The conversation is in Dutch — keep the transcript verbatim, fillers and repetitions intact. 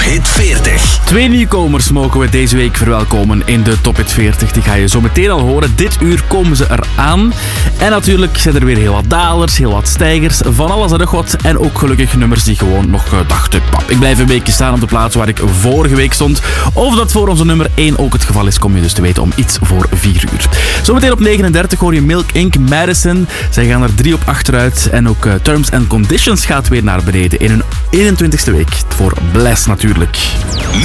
Hit veertig. Twee nieuwkomers mogen we deze week verwelkomen in de Top Hit veertig. Die ga je zo meteen al horen. Dit uur komen ze eraan. En natuurlijk zijn er weer heel wat dalers, heel wat stijgers, van alles en nog wat. En ook gelukkig nummers die gewoon nog dachten, pap, ik blijf een weekje staan op de plaats waar ik vorige week stond. Of dat voor onze nummer één ook het geval is, kom je dus te weten om iets voor vier uur. Zometeen op negenendertig hoor je Milk Incorporated. Madison. Zij gaan er drie op achteruit. En ook uh, Terms and Conditions gaat weer naar beneden in hun eenentwintigste week. Voor Bless natuurlijk.